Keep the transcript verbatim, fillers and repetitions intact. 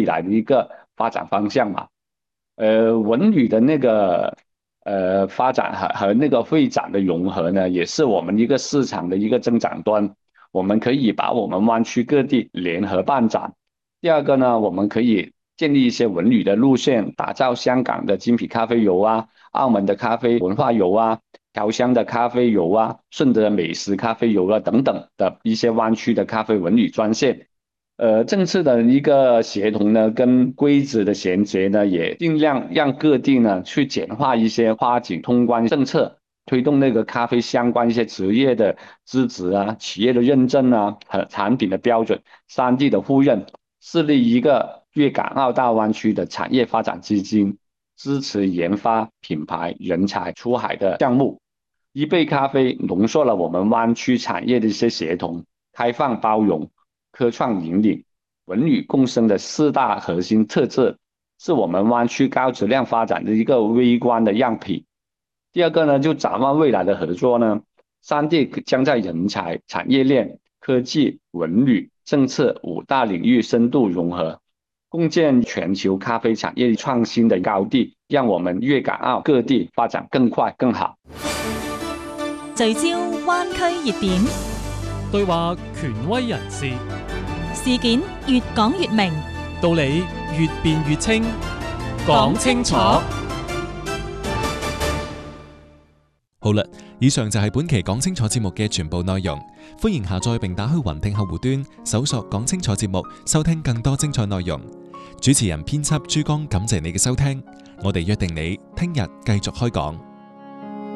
来的一个发展方向嘛。呃，文旅的那个呃发展和和那个会展的融合呢，也是我们一个市场的一个增长端。我们可以把我们湾区各地联合办展。第二个呢，我们可以建立一些文旅的路线，打造香港的精品咖啡游啊，澳门的咖啡文化游啊，调香的咖啡游啊，顺德美食咖啡游啊等等的一些湾区的咖啡文旅专线。呃，政策的一个协同呢，跟规则的衔接呢，也尽量让各地呢去简化一些跨境通关政策，推动那个咖啡相关一些职业的资质啊、企业的认证啊和产品的标准、三地的互认，设立一个粤港澳大湾区的产业发展基金，支持研发、品牌、人才出海的项目。一杯咖啡浓缩了我们湾区产业的一些协同、开放包容、科创引领、文旅共生的四大核心特质，是我们湾区高质量发展的一个微观的样品。第二个呢，就展望未来的合作呢，三地将在人才、产业链、科技、文旅、政策五大领域深度融合，共建全球咖啡产业创新的高地，让我们粤港澳各地发展更快更好。 聚焦灣區熱點， 對話權威人士， 事件越講越明， 道理越辯越清，講清楚。 好啦，以上就係本期講清楚節目嘅全部內容。歡迎下載並打開雲聽客戶端，搜索講清楚節目，收聽更多精彩內容。主持人編輯珠江，感謝你嘅收聽，我哋約定你聽日繼續開講。